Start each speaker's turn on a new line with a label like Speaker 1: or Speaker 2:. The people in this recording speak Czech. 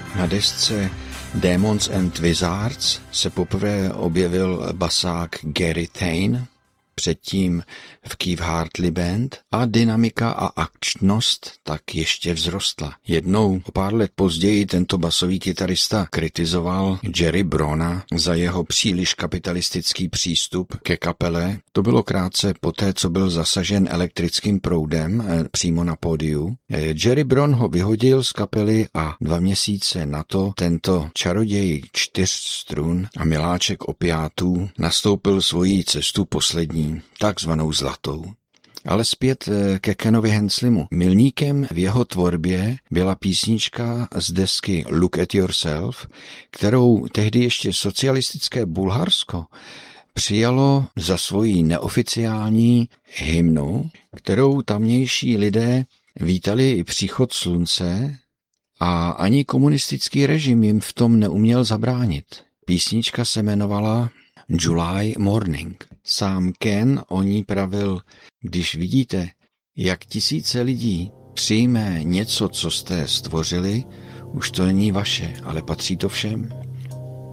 Speaker 1: Na desce Demons and Wizards se poprvé objevil basák Gary Thane, předtím v Keith Hartley Band, a dynamika a akčnost tak ještě vzrostla. Jednou o pár let později tento basový kytarista kritizoval Jerry Brona za jeho příliš kapitalistický přístup ke kapele. To bylo krátce poté, co byl zasažen elektrickým proudem přímo na pódiu. Jerry Bron ho vyhodil z kapely a 2 měsíce na to tento čaroděj 4 strun a miláček opiátů nastoupil svoji cestu poslední, takzvanou zlatou. Ale zpět ke Kenovi Henslimu. Milníkem v jeho tvorbě byla písnička z desky Look at Yourself, kterou tehdy ještě socialistické Bulharsko přijalo za svoji neoficiální hymnu, kterou tamnější lidé vítali i příchod slunce a ani komunistický režim jim v tom neuměl zabránit. Písnička se jmenovala July Morning. Sám Ken o ní pravil: když vidíte, jak tisíce lidí přijme něco, co jste stvořili, už to není vaše, ale patří to všem.